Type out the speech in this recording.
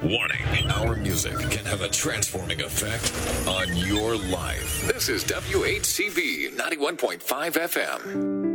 Warning. Our music can have a transforming effect on your life. This is WHCB 91.5 FM.